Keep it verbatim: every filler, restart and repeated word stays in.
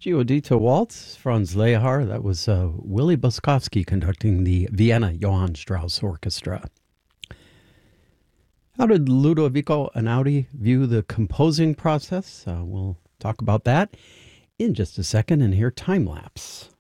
Giudito Waltz, Franz Lehar. That was uh, Willie Boskovsky conducting the Vienna Johann Strauss Orchestra. How did Ludovico Einaudi view the composing process? Uh, we'll talk about that in just a second and hear time lapse.